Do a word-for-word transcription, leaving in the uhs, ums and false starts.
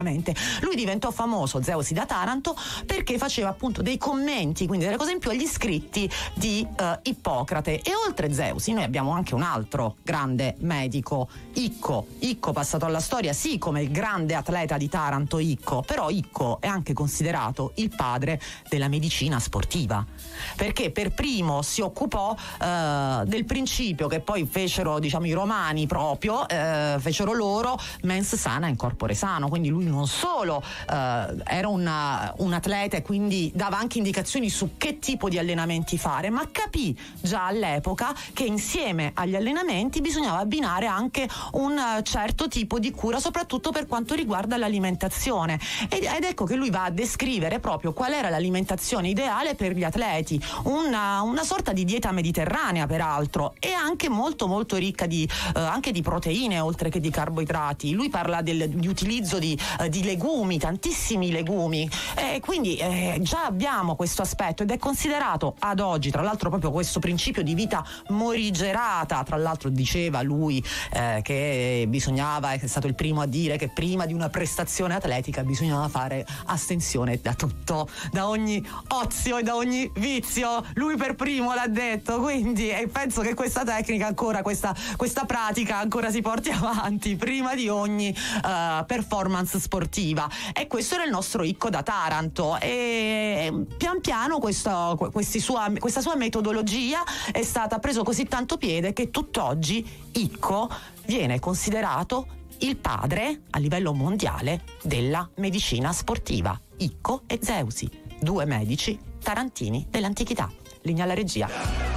Lui diventò famoso, Zeusi da Taranto, perché faceva appunto dei commenti, quindi delle cose in più agli scritti di uh, Ippocrate. E oltre Zeusi noi abbiamo anche un altro grande medico, Icco. Icco passato alla storia sì come il grande atleta di Taranto, Icco, però Icco è anche considerato il padre della medicina sportiva, perché per primo si occupò uh, del principio che poi fecero, diciamo, i romani proprio, uh, fecero loro, mens sana in corpore sano. Quindi lui non solo uh, era una, un atleta e quindi dava anche indicazioni su che tipo di allenamenti fare, ma capì già all'epoca che insieme agli allenamenti bisognava abbinare anche un uh, certo tipo di cura, soprattutto per quanto riguarda l'alimentazione. Ed, ed ecco che lui va a descrivere proprio qual era l'alimentazione ideale per gli atleti, una, una sorta di dieta mediterranea peraltro, e anche molto molto ricca di, uh, anche di proteine oltre che di carboidrati. Lui parla del, di utilizzo di di legumi, tantissimi legumi, e quindi eh, già abbiamo questo aspetto, ed è considerato ad oggi, tra l'altro, proprio questo principio di vita morigerata. Tra l'altro diceva lui eh, che bisognava, è stato il primo a dire che prima di una prestazione atletica bisognava fare astensione da tutto, da ogni ozio e da ogni vizio. Lui per primo l'ha detto, quindi e penso che questa tecnica ancora, questa, questa pratica ancora si porti avanti prima di ogni uh, performance sportiva. E questo era il nostro Icco da Taranto, e pian piano questo, questi sua, questa sua metodologia è stata preso così tanto piede che tutt'oggi Icco viene considerato il padre a livello mondiale della medicina sportiva. Icco e Zeusi, due medici tarantini dell'antichità. Linea alla regia.